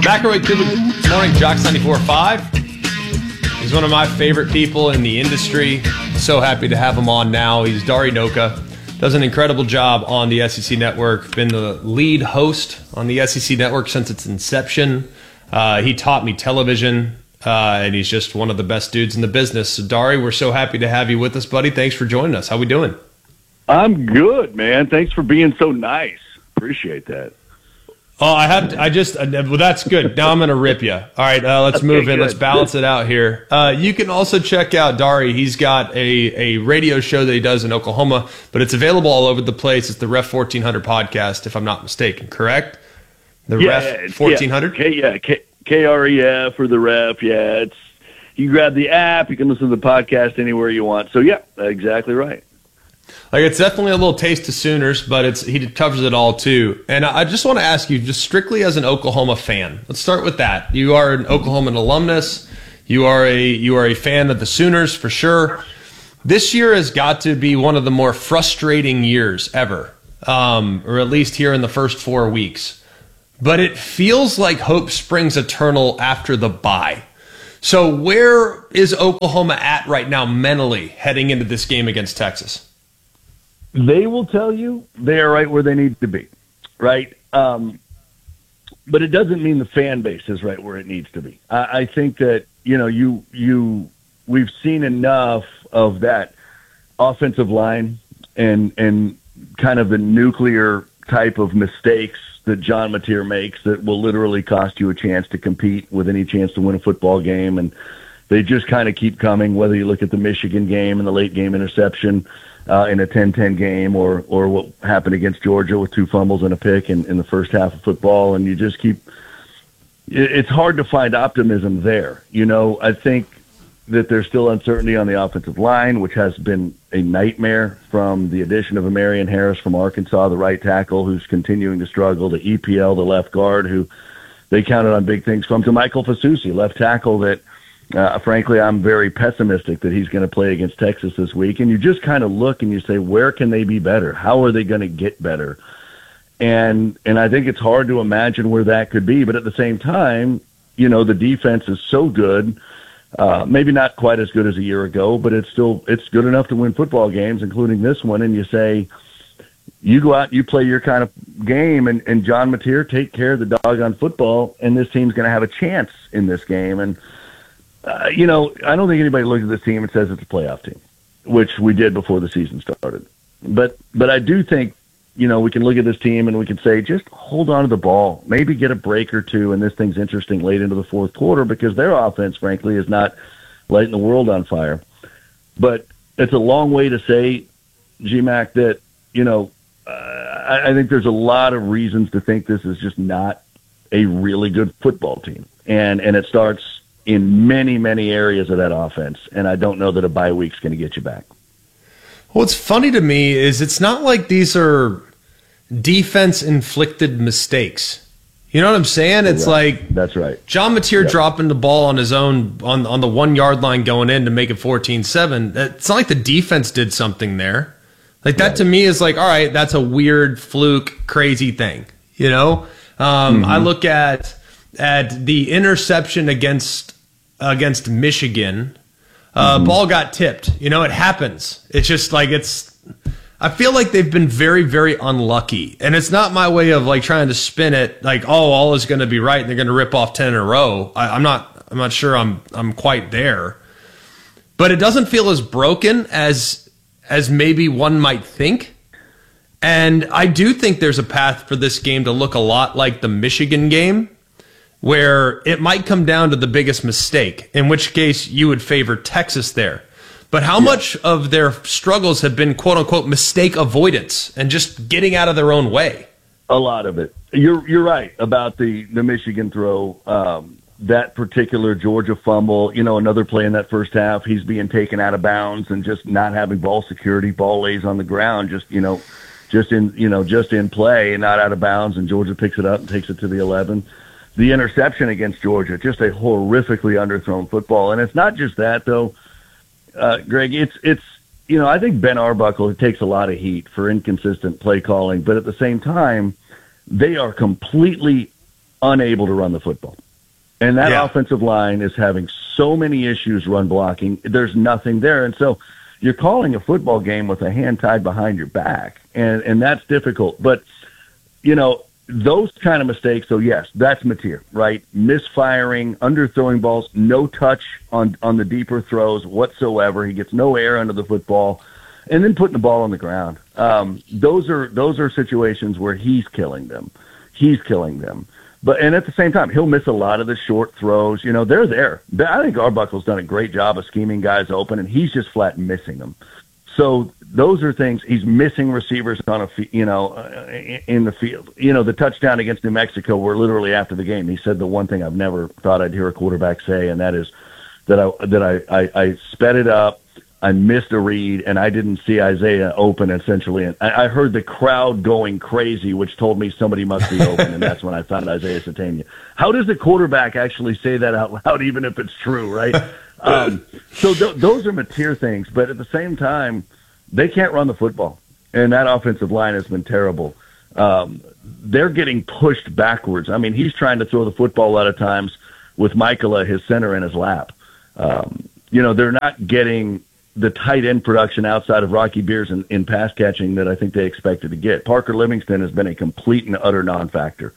McElroy this morning, Jocks 94.5. He's one of my favorite people in the industry. So happy to have him on now. He's Dari Nowkhah. Does an incredible job on the SEC Network. Been the lead host on the SEC Network since its inception. He taught me television, and he's just one of the best dudes in the business. So, Dari, we're so happy to have you with us, buddy. Thanks for joining us. How we doing? I'm good, man. Thanks for being so nice. Appreciate that. Oh, well, that's good. Now I'm going to rip you. All right, let's move in. Good. Let's balance it out here. You can also check out Dari. He's got a radio show that he does in Oklahoma, but it's available all over the place. It's the Ref 1400 podcast, if I'm not mistaken, correct? Ref 1400? KREF or the Ref, yeah. You grab the app, you can listen to the podcast anywhere you want. So, yeah, exactly right. Like, it's definitely a little taste of Sooners, but he covers it all too. And I just want to ask you, just strictly as an Oklahoma fan, let's start with that. You are an Oklahoman alumnus. You are a fan of the Sooners for sure. This year has got to be one of the more frustrating years ever, or at least here in the first 4 weeks. But it feels like hope springs eternal after the bye. So where is Oklahoma at right now mentally heading into this game against Texas? They will tell you they are right where they need to be, right? But it doesn't mean the fan base is right where it needs to be. I think that, we've seen enough of that offensive line and kind of the nuclear type of mistakes that John Mateer makes that will literally cost you a chance to compete with any chance to win a football game. And they just kind of keep coming, whether you look at the Michigan game and the late game interception, in a 10-10 game, or what happened against Georgia with 2 fumbles and a pick in the first half of football. And you just it's hard to find optimism there. I think that there's still uncertainty on the offensive line, which has been a nightmare from the addition of Amarian Harris from Arkansas, the right tackle, who's continuing to struggle, to EPL, the left guard, who they counted on big things from, to Michael Fasusi, left tackle that, frankly, I'm very pessimistic that he's going to play against Texas this week. And you just kind of look and you say, where can they be better? How are they going to get better? And I think it's hard to imagine where that could be. But at the same time, the defense is so good, maybe not quite as good as a year ago, but it's good enough to win football games, including this one. And you say, you go out, you play your kind of game, and John Mateer take care of the doggone football, and this team's going to have a chance in this game. And I don't think anybody looks at this team and says it's a playoff team, which we did before the season started. But I do think, we can look at this team and we can say, just hold on to the ball, maybe get a break or two, and this thing's interesting late into the fourth quarter, because their offense, frankly, is not lighting the world on fire. But it's a long way to say, GMAC, that, I think there's a lot of reasons to think this is just not a really good football team. And it starts in many, many areas of that offense, and I don't know that a bye week's going to get you back. What's funny to me is it's not like these are defense-inflicted mistakes. You know what I'm saying? It's like that's right. John Mateer dropping the ball on his own on the 1 yard line going in to make it 14-7. It's not like the defense did something there. Like that to me is like, all right, that's a weird fluke, crazy thing. I look at the interception against Michigan. Ball got tipped. It happens. It's just like I feel like they've been very, very unlucky. And it's not my way of like trying to spin it like, oh, all is going to be right and they're going to rip off 10 in a row. I'm not sure I'm quite there. But it doesn't feel as broken as maybe one might think. And I do think there's a path for this game to look a lot like the Michigan game, where it might come down to the biggest mistake, in which case you would favor Texas there. But how much of their struggles have been, quote-unquote, mistake avoidance and just getting out of their own way? A lot of it. You're right about the Michigan throw, that particular Georgia fumble. Another play in that first half, he's being taken out of bounds and just not having ball security. Ball lays on the ground, just in play and not out of bounds, and Georgia picks it up and takes it to the 11. The interception against Georgia, just a horrifically underthrown football. And it's not just that, though, Greg. It's I think Ben Arbuckle takes a lot of heat for inconsistent play calling, but at the same time, they are completely unable to run the football. And that Yeah. offensive line is having so many issues run blocking. There's nothing there. And so you're calling a football game with a hand tied behind your back, and that's difficult. But, you know, those kind of mistakes, so yes, that's Mateer, right? Misfiring, underthrowing balls, no touch on the deeper throws whatsoever. He gets no air under the football, and then putting the ball on the ground. Those are situations where he's killing them. But and at the same time, he'll miss a lot of the short throws. You know, they're there. I think Arbuckle's done a great job of scheming guys open, and he's just flat missing them. So those are things. He's missing receivers on in the field. You know, the touchdown against New Mexico were literally after the game. He said the one thing I've never thought I'd hear a quarterback say, and that is that I sped it up. I missed a read, and I didn't see Isaiah open, essentially. And I heard the crowd going crazy, which told me somebody must be open, and that's when I found Isaiah Satania. How does the quarterback actually say that out loud, even if it's true, right? So those are Mateer things, but at the same time, they can't run the football, and that offensive line has been terrible. They're getting pushed backwards. I mean, he's trying to throw the football a lot of times with Michaela, his center, in his lap. You know, they're not getting the tight end production outside of Rocky Beers in pass catching that I think they expected to get. Parker Livingston has been a complete and utter non-factor.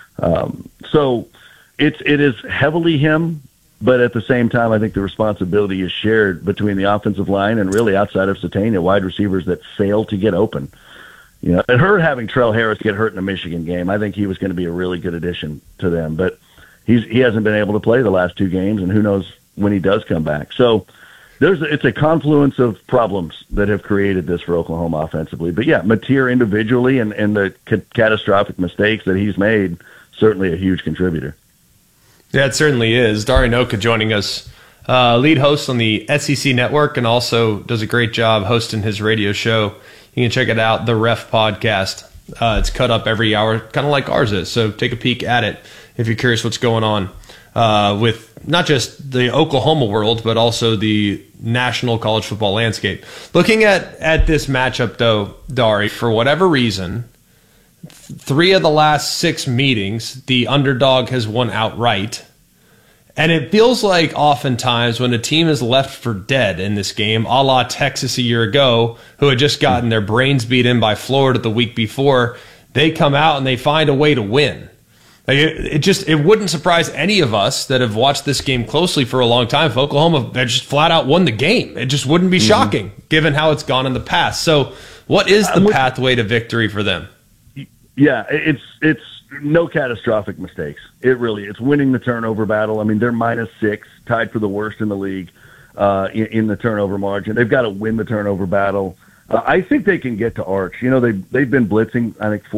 So it is heavily him, but at the same time, I think the responsibility is shared between the offensive line and really outside of Satania, wide receivers that fail to get open. You know, and her having Trell Harris get hurt in the Michigan game, I think he was going to be a really good addition to them, but he hasn't been able to play the last two games, and who knows when he does come back. So it's a confluence of problems that have created this for Oklahoma offensively. But yeah, Mateer individually and the catastrophic mistakes that he's made, certainly a huge contributor. Yeah, it certainly is. Dari Nowkhah joining us, lead host on the SEC Network, and also does a great job hosting his radio show. You can check it out, the Ref Podcast. It's cut up every hour, kind of like ours is. So take a peek at it if you're curious what's going on with not just the Oklahoma world, but also the national college football landscape. Looking at this matchup, though, Dari, for whatever reason, 3 of the last 6 meetings, the underdog has won outright. And it feels like oftentimes when a team is left for dead in this game, a la Texas a year ago, who had just gotten their brains beat in by Florida the week before, they come out and they find a way to win. Like it wouldn't surprise any of us that have watched this game closely for a long time if Oklahoma had just flat out won the game. It just wouldn't be shocking given how it's gone in the past. So what is the pathway to victory for them? Yeah, it's no catastrophic mistakes. It's winning the turnover battle. I mean, they're -6, tied for the worst in the league in the turnover margin. They've got to win the turnover battle. I think they can get to Arch. You know, they've been blitzing, I think,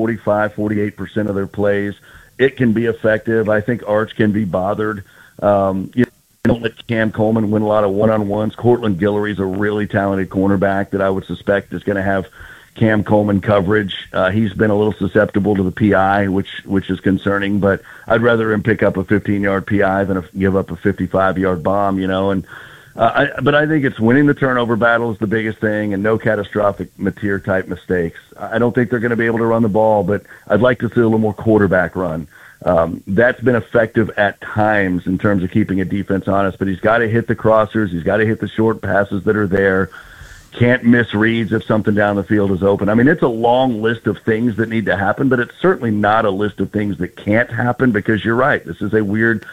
48% of their plays. It can be effective. I think Arch can be bothered. You don't let Cam Coleman win a lot of one-on-ones. Cortland Guillory's a really talented cornerback that I would suspect is going to have Cam Coleman coverage. He's been a little susceptible to the PI, which is concerning, but I'd rather him pick up a 15-yard PI than give up a 55-yard bomb, you know. And but I think it's winning the turnover battle is the biggest thing, and no catastrophic Mateer-type mistakes. I don't think they're going to be able to run the ball, but I'd like to see a little more quarterback run. That's been effective at times in terms of keeping a defense honest, but he's got to hit the crossers. He's got to hit the short passes that are there. Can't miss reads if something down the field is open. I mean, it's a long list of things that need to happen, but it's certainly not a list of things that can't happen because you're right. This is a weird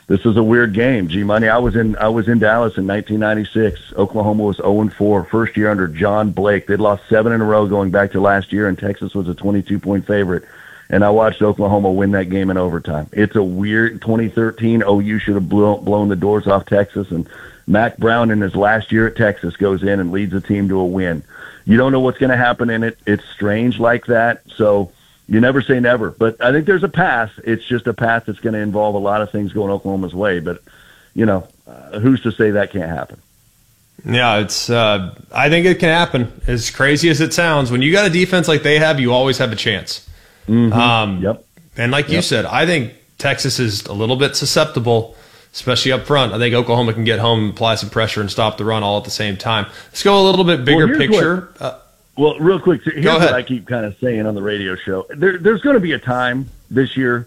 game. G-Money, I was in Dallas in 1996. Oklahoma was 0-4, first year under John Blake. They'd lost 7 in a row going back to last year, and Texas was a 22-point favorite. And I watched Oklahoma win that game in overtime. It's a weird 2013. OU should have blown the doors off Texas, and Mack Brown in his last year at Texas goes in and leads the team to a win. You don't know what's going to happen in it. It's strange like that. So you never say never. But I think there's a path. It's just a path that's going to involve a lot of things going Oklahoma's way. But, you know, who's to say that can't happen? Yeah, it's. I think it can happen. As crazy as it sounds, when you got a defense like they have, you always have a chance. Yep. And like you said, I think Texas is a little bit susceptible, especially up front. I think Oklahoma can get home, apply some pressure, and stop the run all at the same time. Let's go a little bit bigger picture. Well, real quick, here's what I keep kind of saying on the radio show. There's going to be a time this year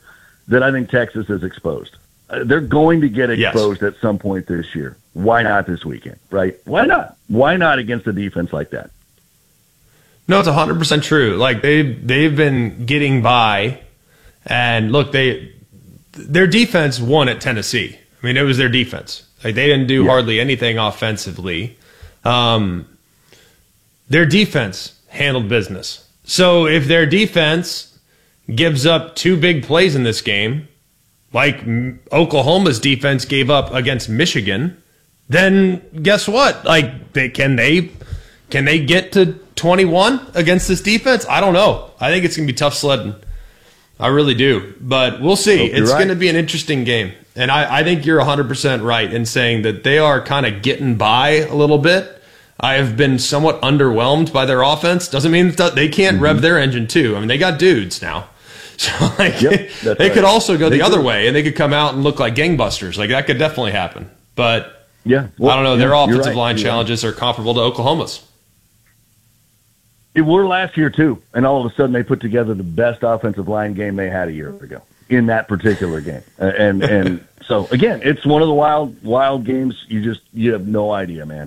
that I think Texas is exposed. They're going to get exposed at some point this year. Why not this weekend, right? Why not? Why not against a defense like that? No, it's 100% true. Like they've been getting by, and look, their defense won at Tennessee. I mean, it was their defense. Like they didn't do hardly anything offensively. Their defense handled business. So if their defense gives up 2 big plays in this game, like Oklahoma's defense gave up against Michigan, then guess what? Like can they get to 21 against this defense? I don't know. I think it's going to be tough sledding. I really do. But we'll see. It's going to be an interesting game. And I think you're 100% right in saying that they are kind of getting by a little bit. I have been somewhat underwhelmed by their offense. Doesn't mean that they can't rev their engine too. I mean, they got dudes now. So like, they could also go the other way, and they could come out and look like gangbusters. Like that could definitely happen. But I don't know. Their offensive line challenges are comparable to Oklahoma's. It were last year too, and all of a sudden they put together the best offensive line game they had a year ago in that particular game. And so again, it's one of the wild games. You have no idea, man.